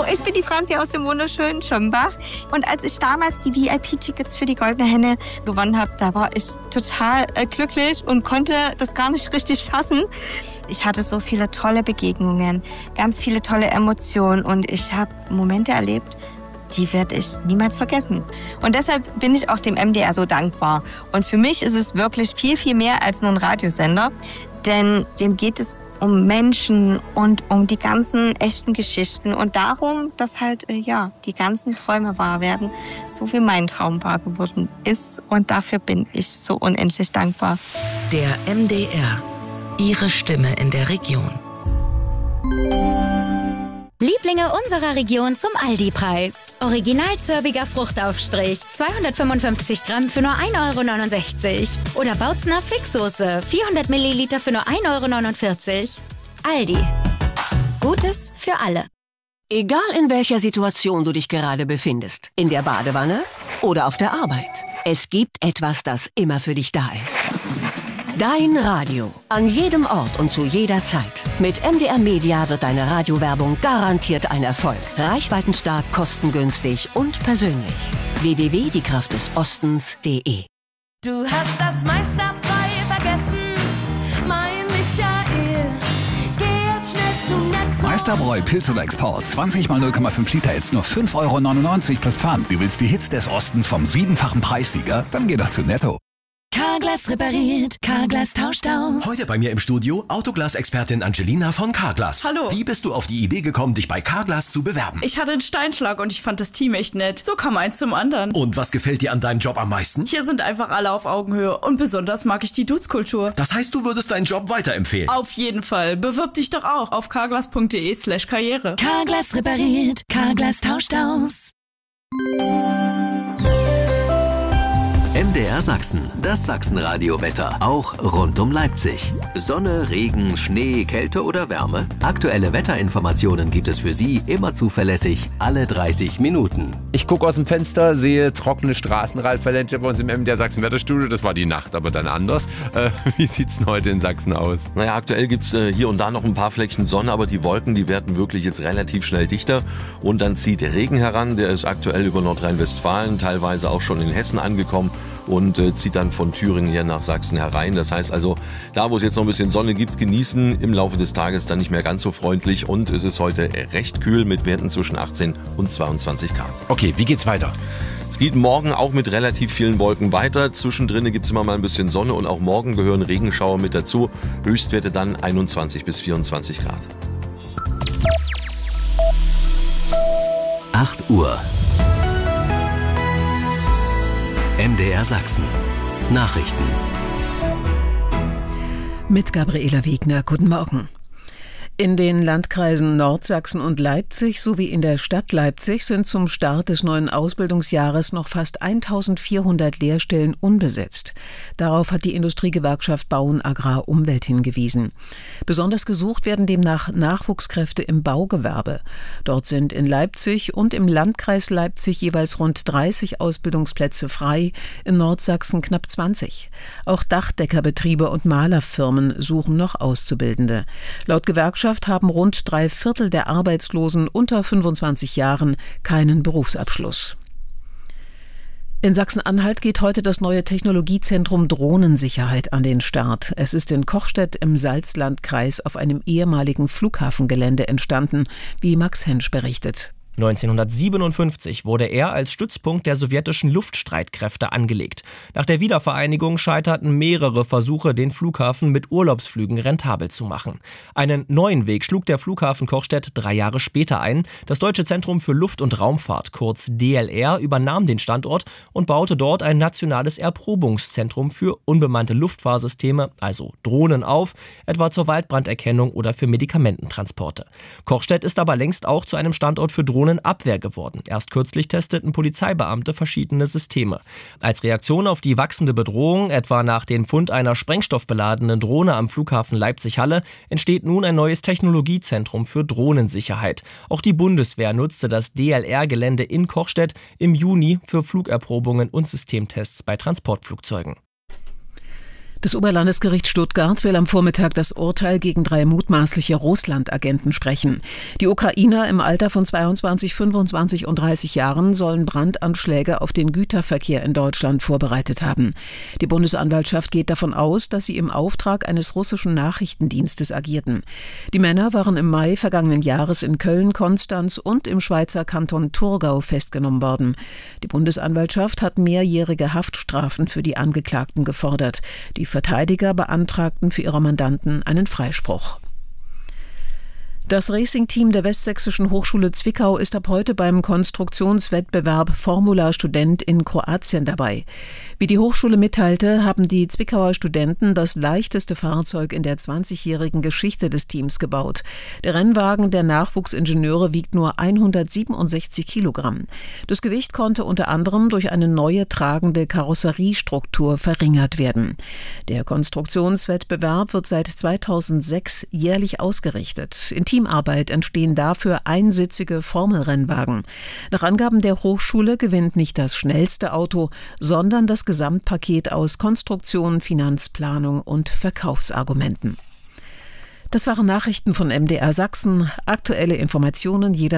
ich bin die Franzi aus dem wunderschönen Schirmbach. Und als ich damals die VIP-Tickets für die Goldene Henne gewonnen habe, da war ich total glücklich und konnte das gar nicht richtig fassen. Ich hatte so viele tolle Begegnungen, ganz viele tolle Emotionen und ich habe Momente erlebt, die werde ich niemals vergessen. Und deshalb bin ich auch dem MDR so dankbar. Und für mich ist es wirklich viel, viel mehr als nur ein Radiosender, denn dem geht es um Menschen und um die ganzen echten Geschichten und darum, dass halt die ganzen Träume wahr werden, so wie mein Traum wahr geworden ist. Und dafür bin ich so unendlich dankbar. Der MDR. Ihre Stimme in der Region. Lieblinge unserer Region zum Aldi-Preis. Original zörbiger Fruchtaufstrich, 255 Gramm für nur 1,69 €. Oder Bautzner Fixsoße, 400 Milliliter für nur 1,49 €. Aldi. Gutes für alle. Egal in welcher Situation du dich gerade befindest, in der Badewanne oder auf der Arbeit, es gibt etwas, das immer für dich da ist. Dein Radio. An jedem Ort und zu jeder Zeit. Mit MDR Media wird deine Radiowerbung garantiert ein Erfolg. Reichweitenstark, kostengünstig und persönlich. www.diekraftdesostens.de. Du hast das meiste dabei vergessen, mein Michael. Geh jetzt schnell zu Netto. Meisterbräu Pilz oder Export. 20 mal 0,5 Liter, jetzt nur 5,99 € plus Pfand. Du willst die Hits des Ostens vom 7-fachen Preissieger? Dann geh doch zu Netto. Carglass repariert, Carglass tauscht aus. Heute bei mir im Studio Autoglas-Expertin Angelina von Carglass. Hallo. Wie bist du auf die Idee gekommen, dich bei Carglass zu bewerben? Ich hatte einen Steinschlag und ich fand das Team echt nett. So kam eins zum anderen. Und was gefällt dir an deinem Job am meisten? Hier sind einfach alle auf Augenhöhe und besonders mag ich die Dudes-Kultur. Das heißt, du würdest deinen Job weiterempfehlen? Auf jeden Fall. Bewirb dich doch auch auf carglass.de/karriere. Carglass repariert, Carglass tauscht aus. MDR Sachsen, das Sachsenradio-Wetter, auch rund um Leipzig. Sonne, Regen, Schnee, Kälte oder Wärme? Aktuelle Wetterinformationen gibt es für Sie immer zuverlässig, alle 30 Minuten. Ich gucke aus dem Fenster, sehe trockene Straßen, Ralf Valentia bei uns im MDR Sachsen-Wetterstudio. Das war die Nacht, aber dann anders. Wie sieht's denn heute in Sachsen aus? Naja, aktuell gibt's hier und da noch ein paar Fleckchen Sonne, aber die Wolken, die werden wirklich jetzt relativ schnell dichter. Und dann zieht Regen heran, der ist aktuell über Nordrhein-Westfalen, teilweise auch schon in Hessen angekommen. Und zieht dann von Thüringen her nach Sachsen herein. Das heißt also, da wo es jetzt noch ein bisschen Sonne gibt, genießen im Laufe des Tages dann nicht mehr ganz so freundlich. Und es ist heute recht kühl mit Werten zwischen 18 und 22 Grad. Okay, wie geht's weiter? Es geht morgen auch mit relativ vielen Wolken weiter. Zwischendrin gibt es immer mal ein bisschen Sonne und auch morgen gehören Regenschauer mit dazu. Höchstwerte dann 21 bis 24 Grad. 8 Uhr. MDR Sachsen. Nachrichten. Mit Gabriela Wegner. Guten Morgen. In den Landkreisen Nordsachsen und Leipzig sowie in der Stadt Leipzig sind zum Start des neuen Ausbildungsjahres noch fast 1400 Lehrstellen unbesetzt. Darauf hat die Industriegewerkschaft Bauen Agrar Umwelt hingewiesen. Besonders gesucht werden demnach Nachwuchskräfte im Baugewerbe. Dort sind in Leipzig und im Landkreis Leipzig jeweils rund 30 Ausbildungsplätze frei, in Nordsachsen knapp 20. Auch Dachdeckerbetriebe und Malerfirmen suchen noch Auszubildende. Laut Gewerkschaft haben rund 3/4 der Arbeitslosen unter 25 Jahren keinen Berufsabschluss. In Sachsen-Anhalt geht heute das neue Technologiezentrum Drohnensicherheit an den Start. Es ist in Kochstedt im Salzlandkreis auf einem ehemaligen Flughafengelände entstanden, wie Max Hensch berichtet. 1957 wurde er als Stützpunkt der sowjetischen Luftstreitkräfte angelegt. Nach der Wiedervereinigung scheiterten mehrere Versuche, den Flughafen mit Urlaubsflügen rentabel zu machen. Einen neuen Weg schlug der Flughafen Kochstedt 3 Jahre später ein. Das Deutsche Zentrum für Luft- und Raumfahrt, kurz DLR, übernahm den Standort und baute dort ein nationales Erprobungszentrum für unbemannte Luftfahrsysteme, also Drohnen, auf, etwa zur Waldbranderkennung oder für Medikamententransporte. Kochstedt ist aber längst auch zu einem Standort für Drohnenabwehr geworden. Erst kürzlich testeten Polizeibeamte verschiedene Systeme. Als Reaktion auf die wachsende Bedrohung, etwa nach dem Fund einer sprengstoffbeladenen Drohne am Flughafen Leipzig-Halle, entsteht nun ein neues Technologiezentrum für Drohnensicherheit. Auch die Bundeswehr nutzte das DLR-Gelände in Kochstedt im Juni für Flugerprobungen und Systemtests bei Transportflugzeugen. Das Oberlandesgericht Stuttgart will am Vormittag das Urteil gegen 3 mutmaßliche Russland-Agenten sprechen. Die Ukrainer im Alter von 22, 25 und 30 Jahren sollen Brandanschläge auf den Güterverkehr in Deutschland vorbereitet haben. Die Bundesanwaltschaft geht davon aus, dass sie im Auftrag eines russischen Nachrichtendienstes agierten. Die Männer waren im Mai vergangenen Jahres in Köln, Konstanz und im Schweizer Kanton Thurgau festgenommen worden. Die Bundesanwaltschaft hat mehrjährige Haftstrafen für die Angeklagten gefordert. Die Verteidiger beantragten für ihre Mandanten einen Freispruch. Das Racing-Team der Westsächsischen Hochschule Zwickau ist ab heute beim Konstruktionswettbewerb Formula Student in Kroatien dabei. Wie die Hochschule mitteilte, haben die Zwickauer Studenten das leichteste Fahrzeug in der 20-jährigen Geschichte des Teams gebaut. Der Rennwagen der Nachwuchsingenieure wiegt nur 167 Kilogramm. Das Gewicht konnte unter anderem durch eine neue tragende Karosseriestruktur verringert werden. Der Konstruktionswettbewerb wird seit 2006 jährlich ausgerichtet. In Teamarbeit entstehen dafür einsitzige Formelrennwagen. Nach Angaben der Hochschule gewinnt nicht das schnellste Auto, sondern das Gesamtpaket aus Konstruktion, Finanzplanung und Verkaufsargumenten. Das waren Nachrichten von MDR Sachsen. Aktuelle Informationen jederzeit